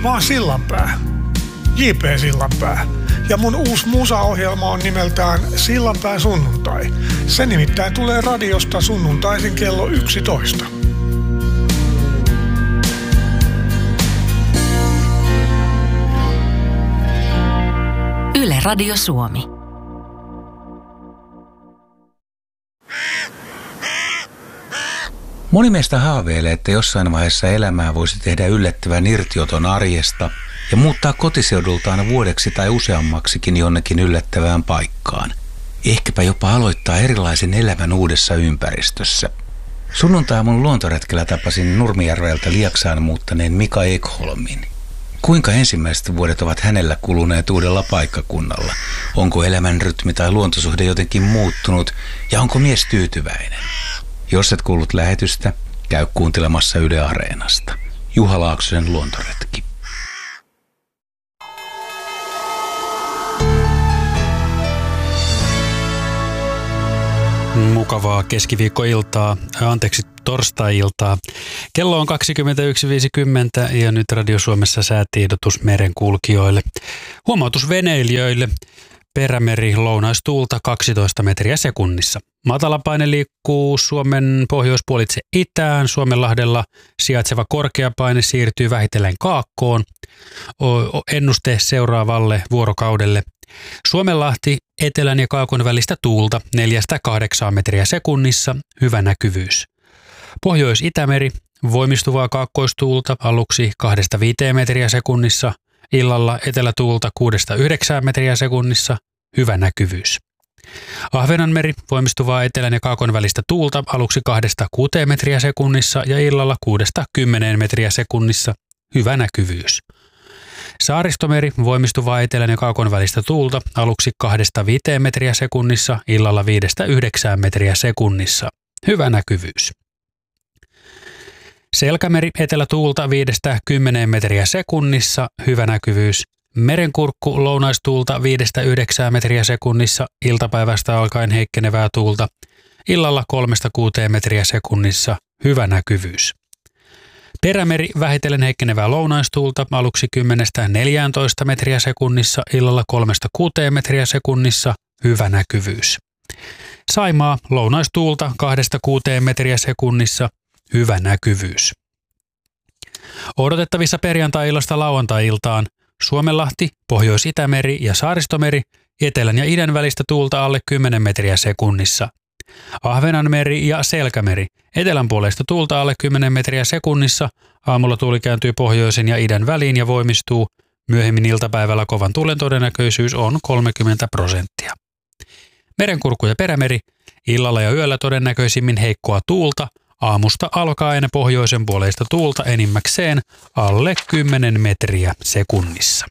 Mä oon Sillanpää, J.P. Sillanpää. Ja mun uusi musaohjelma on nimeltään Sillanpää sunnuntai. Se nimittäin tulee radiosta sunnuntaisin kello 11. Yle Radio Suomi. Moni meistä haaveilee, että jossain vaiheessa elämää voisi tehdä yllättävän irtioton arjesta ja muuttaa kotiseudultaan vuodeksi tai useammaksikin jonnekin yllättävään paikkaan. Ehkäpä jopa aloittaa erilaisen elämän uudessa ympäristössä. Sunnuntai-aamun luontoretkellä tapasin Nurmijärveltä Lieksaan muuttaneen Mika Ekholmin. Kuinka ensimmäiset vuodet ovat hänellä kuluneet uudella paikkakunnalla? Onko elämän rytmi tai luontosuhde jotenkin muuttunut ja onko mies tyytyväinen? Jos et kuullut lähetystä, käy kuuntelemassa Yle Areenasta. Juha Laaksosen luontoretki. Mukavaa keskiviikkoiltaa, torstai-iltaa. Kello on 21.50 ja nyt Radio Suomessa säätiedotus merenkulkijoille. Huomautus veneilijöille. Perämeri lounaistuulta 12 metriä sekunnissa. Matalapaine liikkuu Suomen pohjoispuolitse itään. Suomenlahdella sijaitseva korkeapaine siirtyy vähitellen kaakkoon. Ennuste seuraavalle vuorokaudelle. Suomenlahti etelän ja kaakon välistä tuulta 4-8 metriä sekunnissa. Hyvä näkyvyys. Pohjois-Itämeri voimistuvaa kaakkoistuulta aluksi 2-5 metriä sekunnissa. Illalla etelätuulta 6-9 metriä sekunnissa, hyvä näkyvyys. Ahvenanmeri voimistuvaa etelän ja kaakon välistä tuulta aluksi 2-6 metriä sekunnissa ja illalla 6-10 metriä sekunnissa, hyvä näkyvyys. Saaristomeri voimistuvaa etelän ja kaakon välistä tuulta aluksi 2-5 metriä sekunnissa, illalla 5-9 metriä sekunnissa, hyvä näkyvyys. Selkämeri etelätuulta 5-10 metriä sekunnissa, hyvä näkyvyys. Merenkurkku lounaistuulta 5-9 metriä sekunnissa, iltapäivästä alkaen heikkenevää tuulta. Illalla 3-6 metriä sekunnissa, hyvä näkyvyys. Perämeri vähitellen heikkenevää lounaistuulta aluksi 10-14 metriä sekunnissa, illalla 3-6 metriä sekunnissa, hyvä näkyvyys. Saimaa lounaistuulta 2-6 metriä sekunnissa, hyvä näkyvyys. Odotettavissa perjantai-illasta lauantai-iltaan Suomenlahti, Pohjois-Itämeri ja Saaristomeri, etelän ja idän välistä tuulta alle 10 metriä sekunnissa. Ahvenanmeri ja Selkämeri, etelän puolesta tuulta alle 10 metriä sekunnissa, aamulla tuuli kääntyy pohjoisen ja idän väliin ja voimistuu. Myöhemmin iltapäivällä kovan tuulen todennäköisyys on 30%. Merenkurkku ja Perämeri, illalla ja yöllä todennäköisimmin heikkoa tuulta, aamusta alkaen pohjoisen puoleista tuulta enimmäkseen alle 10 metriä sekunnissa.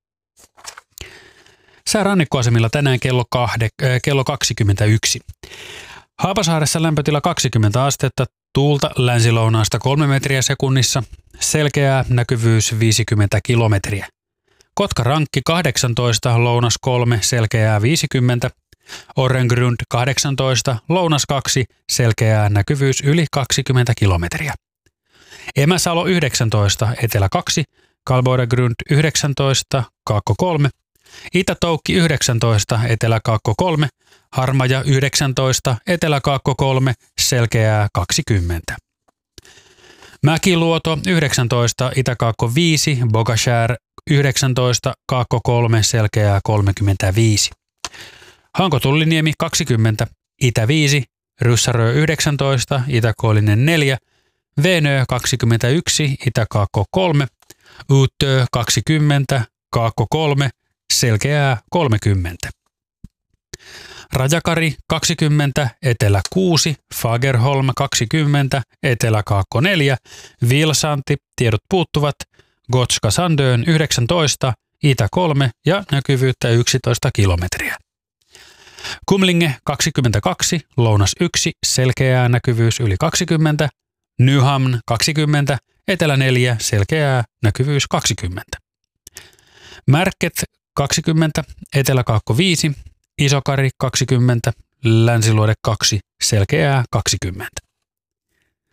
Sää rannikkoasemilla tänään kello 21. Haapasaaressa lämpötila 20 astetta, tuulta länsilounaasta 3 metriä sekunnissa, selkeää näkyvyys 50 kilometriä. Kotka-Rankki 18, lounas 3, selkeää 50. Orrengrund 18, lounas 2, selkeää näkyvyys yli 20 kilometriä. Emäsalo 19, etelä 2, Kalboidagrund 19, kaakko 3, Itä-Toukki 19, etelä kaakko 3, Harmaja 19, etelä kaakko 3, selkeää 20. Mäkiluoto 19, Itä-Kaakko 5, Bogashär 19, Kaakko 3, selkeää 35. Hanko-Tulliniemi 20, Itä 5, Ryssärö 19, Itä-Koillinen 4, Venö 21, Itä-Kaakko 3, Uutö 20, Kaakko 3, selkeää 30. Rajakari 20, Etelä 6, Fagerholm 20, Etelä Kaakko 4, Vilsanti, tiedot puuttuvat, Gotska Sandön 19, Itä 3 ja näkyvyyttä 11 kilometriä. Kumlinge 22, lounas 1, selkeää näkyvyys yli 20, Nyhamn 20, Etelä 4, selkeää näkyvyys 20. Märket 20, Etelä-Kaakko 5, Isokari 20, Länsiluode 2, selkeää 20.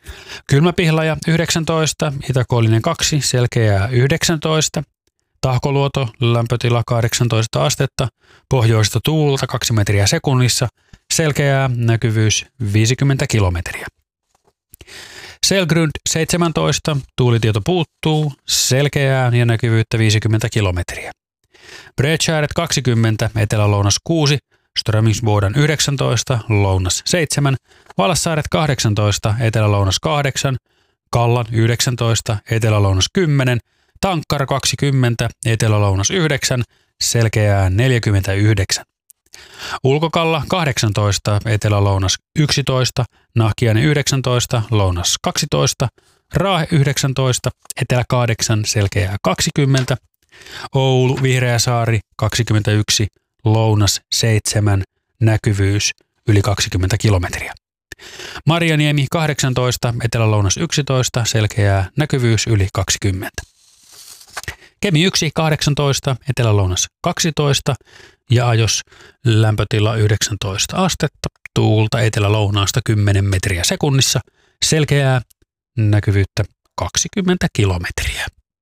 Kylmäpihlaja 19, Itä-Koillinen 2, Selkeää 19, Tahkoluoto, lämpötila 18 astetta, pohjoista tuulta 2 metriä sekunnissa, selkeää, näkyvyys 50 kilometriä. Selgrund 17, tuulitieto puuttuu, selkeää ja näkyvyyttä 50 kilometriä. Bredskäret 20, Etelä-Lounas 6, Strömingsboden 19, Lounas 7, Valassaaret 18, Etelä-Lounas 8, Kallan 19, Etelä-Lounas 10, Tankkara 20, Etelä-Lounas 9, selkeää 49. Ulkokalla 18, Etelä-Lounas 11, Nahkiainen 19, Lounas 12, Raahe 19, Etelä 8, selkeää 20, Oulu Vihreäsaari 21, Lounas 7, näkyvyys yli 20 kilometriä. Marjaniemi 18, Etelä-Lounas 11, selkeää, näkyvyys yli 20. Kemi 1, 18, Etelä-Lounas 12 ja Ajos lämpötila 19 astetta, tuulta etelä-lounaasta 10 metriä sekunnissa, selkeää, näkyvyyttä 20 kilometriä.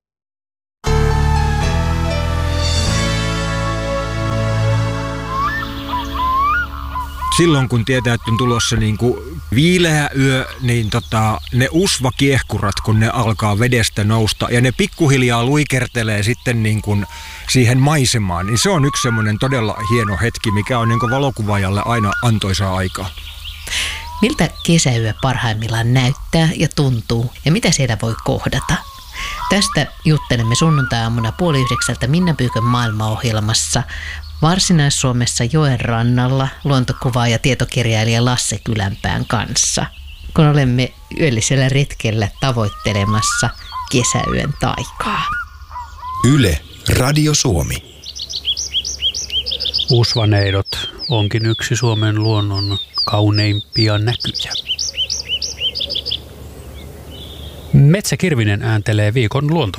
Silloin kun tietää, että on tulossa niin kuin viileä yö, niin ne usvakiehkurat, kun ne alkaa vedestä nousta ja ne pikkuhiljaa luikertelee sitten niin kuin siihen maisemaan, niin se on yksi semmoinen todella hieno hetki, mikä on niin kuin valokuvaajalle aina antoisaa aikaa. Miltä kesäyö parhaimmillaan näyttää ja tuntuu ja mitä siellä voi kohdata? Tästä juttelemme sunnuntai-aamuna 8:30 Minna Pyykön maailmaohjelmassa Varsinais-Suomessa joen rannalla luontokuvaaja ja tietokirjailija Lasse Kylänpään kanssa, kun olemme yöllisellä retkellä tavoittelemassa kesäyön taikaa. Yle Radio Suomi. Usvaneidot onkin yksi Suomen luonnon kauneimpia näkyjä. Metsä Kirvinen ääntelee viikon luonto